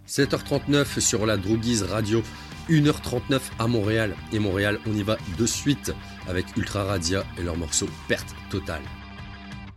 7h39 sur la Droogies Radio, 1h39 à Montréal. Et Montréal, on y va de suite avec Ultra Radia et leur morceau Perte Totale.